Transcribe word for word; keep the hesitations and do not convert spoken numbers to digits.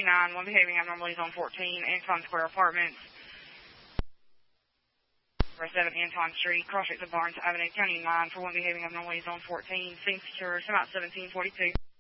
twenty-nine, one behaving abnormally, zone fourteen, Anton Square Apartments. seven Anton Street, cross-street to Barnes Avenue, County nine for one behaving abnormally, zone fourteen, scene secure, come out seventeen forty-two.